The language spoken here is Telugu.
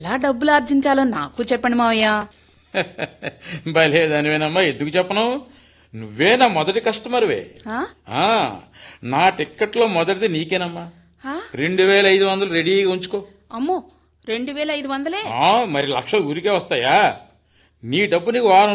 ఎలా డబ్బులు ఆర్జించాలో నాకు చెప్పండి మావయ్య. భలేదానివేనమ్మా, ఎందుకు చెప్పను? నువ్వే నా మొదటి కస్టమర్వే. ఆ? ఆ, నా టిక్కెట్లో మొదటిది నీకేనమ్మా. ఆ? 2500 రెడీగా ఉంచుకో. అమ్మో, 2500? మరి 1,00,000 ఊరికే వస్తాయా? నీ డబ్బు నీకు వారం